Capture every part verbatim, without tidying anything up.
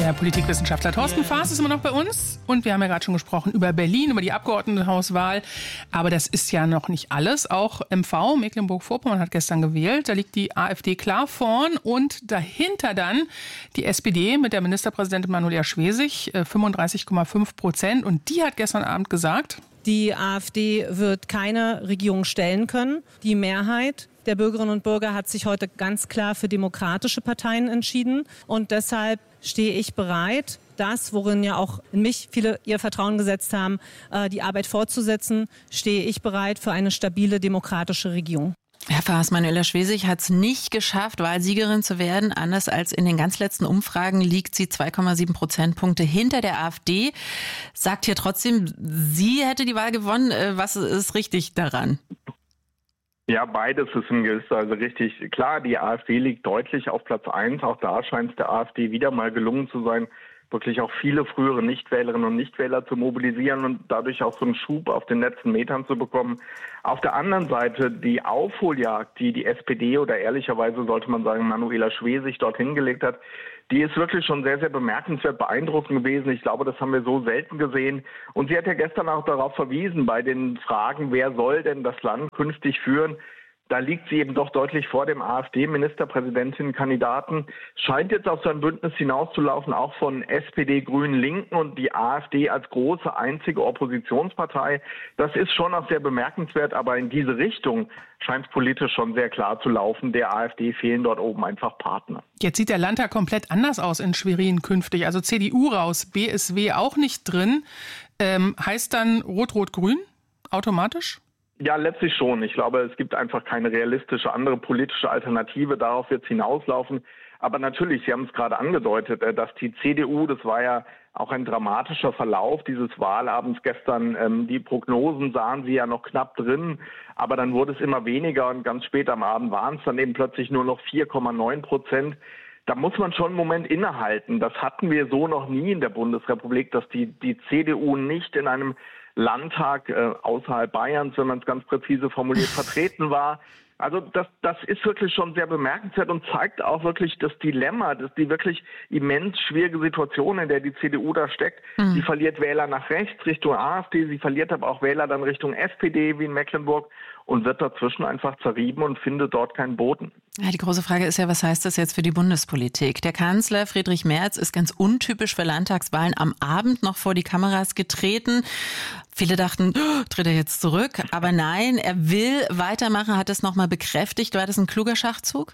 Der Politikwissenschaftler Thorsten Faas ist immer noch bei uns. Und wir haben ja gerade schon gesprochen über Berlin, über die Abgeordnetenhauswahl. Aber das ist ja noch nicht alles. Auch M V, Mecklenburg-Vorpommern, hat gestern gewählt. Da liegt die AfD klar vorn. Und dahinter dann die S P D mit der Ministerpräsidentin Manuela Schwesig, fünfunddreißig Komma fünf Prozent. Und die hat gestern Abend gesagt: Die AfD wird keine Regierung stellen können. Die Mehrheit der Bürgerinnen und Bürger hat sich heute ganz klar für demokratische Parteien entschieden. Und deshalb stehe ich bereit, das, worin ja auch in mich viele ihr Vertrauen gesetzt haben, die Arbeit fortzusetzen, stehe ich bereit für eine stabile demokratische Regierung. Herr Faas, Manuela Schwesig hat es nicht geschafft, Wahlsiegerin zu werden. Anders als in den ganz letzten Umfragen liegt sie zwei Komma sieben Prozentpunkte hinter der AfD. Sagt hier trotzdem, sie hätte die Wahl gewonnen. Was ist richtig daran? Ja, beides ist in gewisser Weise richtig. Klar, die AfD liegt deutlich auf Platz eins. Auch da scheint es der AfD wieder mal gelungen zu sein, wirklich auch viele frühere Nichtwählerinnen und Nichtwähler zu mobilisieren und dadurch auch so einen Schub auf den letzten Metern zu bekommen. Auf der anderen Seite die Aufholjagd, die die S P D oder ehrlicherweise sollte man sagen Manuela Schwesig dort hingelegt hat, die ist wirklich schon sehr, sehr bemerkenswert, beeindruckend gewesen. Ich glaube, das haben wir so selten gesehen. Und sie hat ja gestern auch darauf verwiesen, bei den Fragen, wer soll denn das Land künftig führen, da liegt sie eben doch deutlich vor dem AfD-Ministerpräsidentinnenkandidaten. Scheint jetzt auf so ein Bündnis hinauszulaufen, auch von S P D, Grünen, Linken und die AfD als große einzige Oppositionspartei. Das ist schon auch sehr bemerkenswert, aber in diese Richtung scheint es politisch schon sehr klar zu laufen. Der AfD fehlen dort oben einfach Partner. Jetzt sieht der Landtag komplett anders aus in Schwerin künftig. Also C D U raus, B S W auch nicht drin. Ähm, heißt dann Rot-Rot-Grün automatisch? Ja, letztlich schon. Ich glaube, es gibt einfach keine realistische andere politische Alternative. Darauf wird es hinauslaufen. Aber natürlich, Sie haben es gerade angedeutet, dass die C D U, das war ja auch ein dramatischer Verlauf dieses Wahlabends gestern. Die Prognosen sahen sie ja noch knapp drin, aber dann wurde es immer weniger und ganz spät am Abend waren es dann eben plötzlich nur noch vier Komma neun Prozent. Da muss man schon einen Moment innehalten. Das hatten wir so noch nie in der Bundesrepublik, dass die, die C D U nicht in einem Landtag äh, außerhalb Bayerns, wenn man es ganz präzise formuliert, vertreten war. Also das, das ist wirklich schon sehr bemerkenswert und zeigt auch wirklich das Dilemma, das die wirklich immens schwierige Situation, in der die C D U da steckt. Mhm. Sie verliert Wähler nach rechts Richtung AfD, sie verliert aber auch Wähler dann Richtung S P D wie in Mecklenburg und wird dazwischen einfach zerrieben und findet dort keinen Boden. Ja, die große Frage ist ja, was heißt das jetzt für die Bundespolitik? Der Kanzler Friedrich Merz ist ganz untypisch für Landtagswahlen am Abend noch vor die Kameras getreten. Viele dachten, oh, tritt er jetzt zurück? Aber nein, er will weitermachen, hat es nochmal bekräftigt. War das ein kluger Schachzug?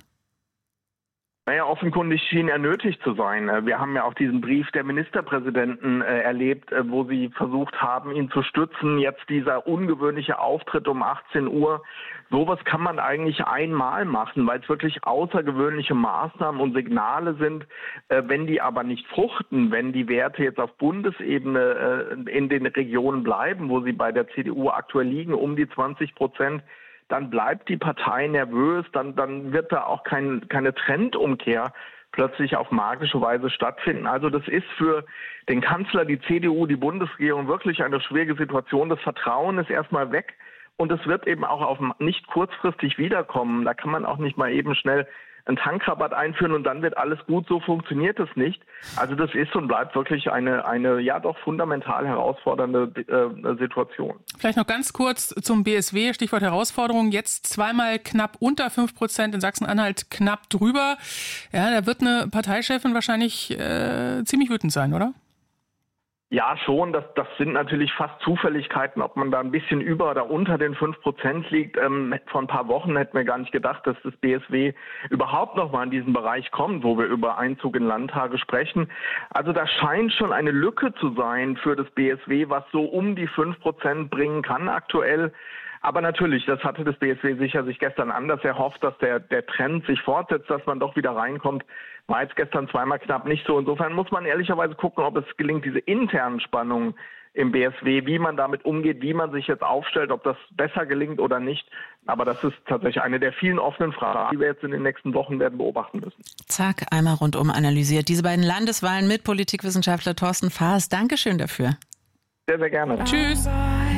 Naja, offenkundig schien er nötig zu sein. Wir haben ja auch diesen Brief der Ministerpräsidenten äh, erlebt, äh, wo sie versucht haben, ihn zu stützen. Jetzt dieser ungewöhnliche Auftritt um achtzehn Uhr. Sowas kann man eigentlich einmal machen, weil es wirklich außergewöhnliche Maßnahmen und Signale sind. Äh, wenn die aber nicht fruchten, wenn die Werte jetzt auf Bundesebene äh, in den Regionen bleiben, wo sie bei der C D U aktuell liegen, um die zwanzig Prozent, dann bleibt die Partei nervös, dann, dann wird da auch kein, keine Trendumkehr plötzlich auf magische Weise stattfinden. Also das ist für den Kanzler, die C D U, die Bundesregierung wirklich eine schwierige Situation. Das Vertrauen ist erstmal weg und es wird eben auch auf nicht kurzfristig wiederkommen. Da kann man auch nicht mal eben schnell einen Tankrabatt einführen und dann wird alles gut. So funktioniert es nicht. Also das ist und bleibt wirklich eine, eine ja doch fundamental herausfordernde äh, Situation. Vielleicht noch ganz kurz zum B S W, Stichwort Herausforderung. Jetzt zweimal knapp unter fünf Prozent, in Sachsen-Anhalt knapp drüber. Ja, da wird eine Parteichefin wahrscheinlich äh, ziemlich wütend sein, oder? Ja, schon. Das, das sind natürlich fast Zufälligkeiten, ob man da ein bisschen über oder unter den fünf Prozent liegt. Ähm, vor ein paar Wochen hätten wir gar nicht gedacht, dass das B S W überhaupt noch mal in diesen Bereich kommt, wo wir über Einzug in Landtage sprechen. Also da scheint schon eine Lücke zu sein für das B S W, was so um die fünf Prozent bringen kann aktuell. Aber natürlich, das hatte das B S W sicher sich gestern anders erhofft, dass der, der Trend sich fortsetzt, dass man doch wieder reinkommt. War jetzt gestern zweimal knapp nicht so. Insofern muss man ehrlicherweise gucken, ob es gelingt, diese internen Spannungen im B S W, wie man damit umgeht, wie man sich jetzt aufstellt, ob das besser gelingt oder nicht. Aber das ist tatsächlich eine der vielen offenen Fragen, die wir jetzt in den nächsten Wochen werden beobachten müssen. Zack, einmal rundum analysiert. Diese beiden Landeswahlen mit Politikwissenschaftler Thorsten Faas. Dankeschön dafür. Sehr, sehr gerne. Tschüss.